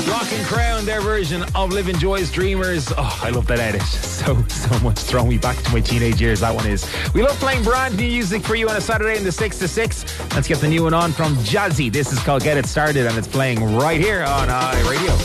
Rock and Crown, their version of Living Joyous Dreamers. Oh, I love that edit. So much throwing me back to my teenage years, that one is. We love playing brand new music for you on a Saturday in the 6 to 6. Let's get the new one on from Jazzy. This is called Get It Started, and it's playing right here on iRadio.